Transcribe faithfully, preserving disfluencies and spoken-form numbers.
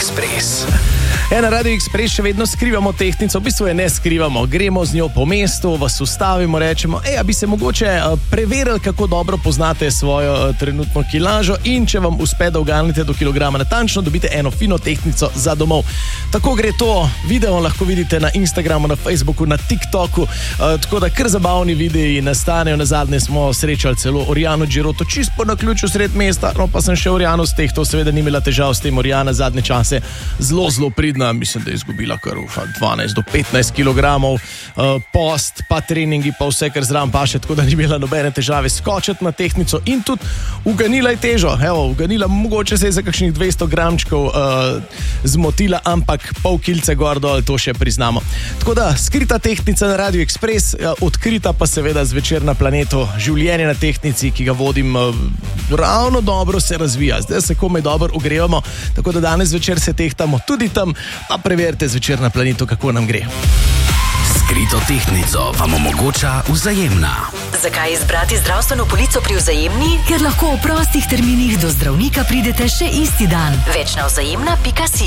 Express. Ja, na Radio Express še vedno skrivamo tehtnico, v bistvu je ne skrivamo, gremo z njo po mestu, vas ustavimo, rečemo, ej, a bi se mogoče preverili, kako dobro poznate svojo trenutno kilažo in če vam uspe, da uganete do kilograma natančno, dobite eno fino tehtnico za domov. Tako gre to, video lahko vidite na Instagramu, na Facebooku, na TikToku, tako da kar zabavni videi nastanejo. Nazadnje smo srečali celo Oriano Giroto čist po naključju sred mesta, no pa sem še Oriano s tehto, seveda ni imela težav s tem. Oriana zadnje čase zelo, zelo pridna, mislim, da je izgubila kar dvanajst do petnajst kilogramov, uh, post, pa treningi, pa vse, kar zraven paše, tako da ni imela nobene težave skočiti na tehtnico in tudi uganila je težo. Evo, uganila, mogoče se je za kakšnih dvesto gramčkov uh, zmotila, ampak pol kilce gor dol, to še priznamo. Tako da, skrita tehtnica na Radio Express, uh, odkrita pa seveda Zvečer na planetu, življenje na tehtnici, ki ga vodim, uh, ravno dobro se razvija. Zdaj se komaj dobro ogrevamo, tako da danes večer se tehtamo tudi tam, pa preverite Zvečer na planetu, kako nam gre. Skrito tehtnico vam omogoča Vzajemna. Zakaj izbrati zdravstveno polico pri Vzajemni? Ker lahko v prostih terminih do zdravnika pridete še isti dan. Več na vzajemna pika si.